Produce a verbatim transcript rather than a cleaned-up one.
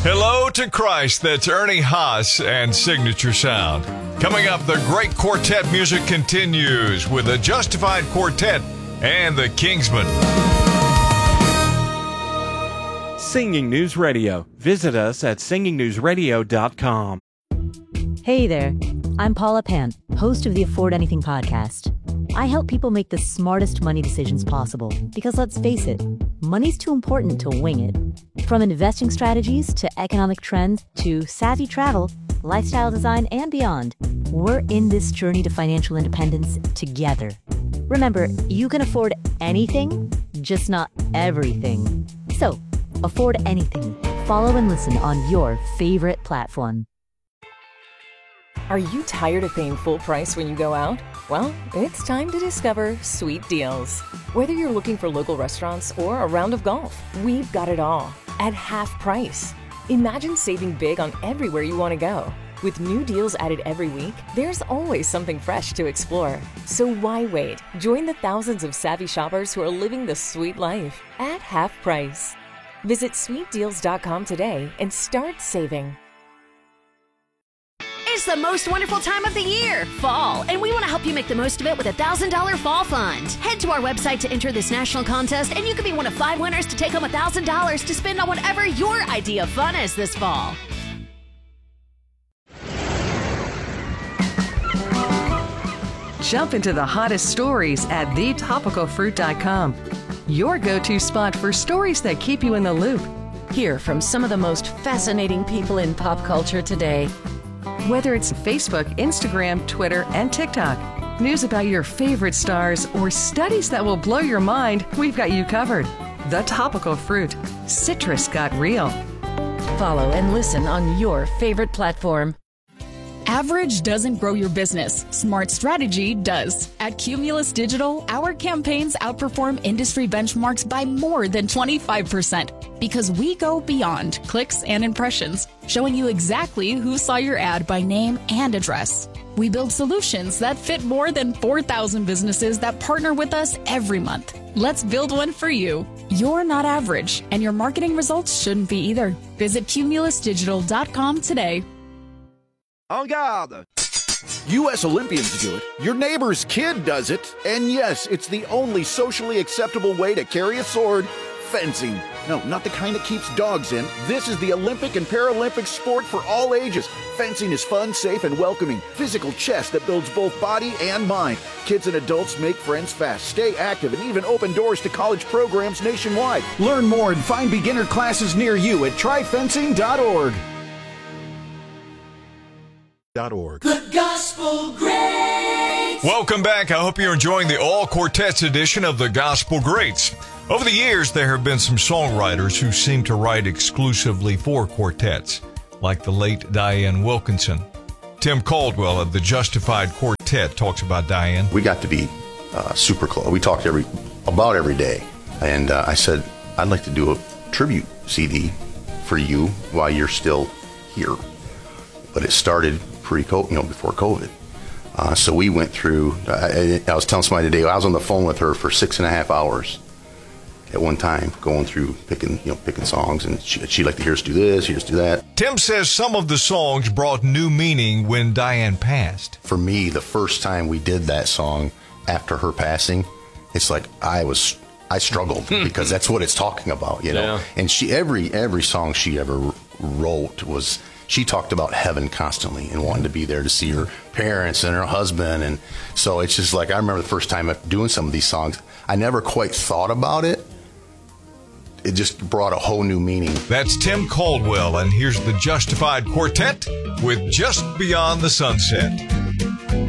Hello to Christ, that's Ernie Haas and Signature Sound. Coming up, the great quartet music continues with the Justified Quartet and the Kingsmen. Singing News Radio. Visit us at singing news radio dot com. Hey there, I'm Paula Pant, host of the Afford Anything podcast. I help people make the smartest money decisions possible because, let's face it, money's too important to wing it. From investing strategies to economic trends to savvy travel, lifestyle design, and beyond, we're in this journey to financial independence together. Remember, you can afford anything, just not everything. So, afford anything. Follow and listen on your favorite platform. Are you tired of paying full price when you go out? Well, it's time to discover Sweet Deals. Whether you're looking for local restaurants or a round of golf, we've got it all at half price. Imagine saving big on everywhere you want to go. With new deals added every week, there's always something fresh to explore. So why wait? Join the thousands of savvy shoppers who are living the sweet life at half price. Visit sweet deals dot com today and start saving. It's the most wonderful time of the year, fall, and we want to help you make the most of it with a one thousand dollars Fall Fund. Head to our website to enter this national contest, and you could be one of five winners to take home one thousand dollars to spend on whatever your idea of fun is this fall. Jump into the hottest stories at the topical fruit dot com. Your go-to spot for stories that keep you in the loop. Hear from some of the most fascinating people in pop culture today. Whether it's Facebook, Instagram, Twitter, and TikTok, news about your favorite stars, or studies that will blow your mind, we've got you covered. The Topical Fruit. Citrus got real. Follow and listen on your favorite platform. Average doesn't grow your business. Smart strategy does. At Cumulus Digital, our campaigns outperform industry benchmarks by more than twenty-five percent because we go beyond clicks and impressions, showing you exactly who saw your ad by name and address. We build solutions that fit more than four thousand businesses that partner with us every month. Let's build one for you. You're not average, and your marketing results shouldn't be either. Visit cumulus digital dot com today. En garde! U S Olympians do it, your neighbor's kid does it, and yes, it's the only socially acceptable way to carry a sword, fencing. No, not the kind that keeps dogs in. This is the Olympic and Paralympic sport for all ages. Fencing is fun, safe, and welcoming. Physical chess that builds both body and mind. Kids and adults make friends fast, stay active, and even open doors to college programs nationwide. Learn more and find beginner classes near you at try fencing dot org. Org. The Gospel Greats. Welcome back. I hope you're enjoying the All Quartets edition of the Gospel Greats. Over the years, there have been some songwriters who seem to write exclusively for quartets, like the late Diane Wilkinson. Tim Caldwell of the Justified Quartet talks about Diane. We got to be uh, super close. We talked every about every day, and uh, I said, I'd like to do a tribute C D for you while you're still here. But it started pre-COVID, you know, before COVID. Uh, so we went through, I, I was telling somebody today, I was on the phone with her for six and a half hours at one time, going through picking, you know, picking songs, and she, she'd like to hear us do this, hear us do that. Tim says some of the songs brought new meaning when Diane passed. For me, the first time we did that song after her passing, it's like I was, I struggled because that's what it's talking about, you know. Yeah. And she, every every song she ever wrote was, she talked about heaven constantly and wanting to be there to see her parents and her husband. And so it's just like, I remember the first time doing some of these songs, I never quite thought about it. It just brought a whole new meaning. That's Tim Caldwell, and here's the Justified Quartet with Just Beyond the Sunset.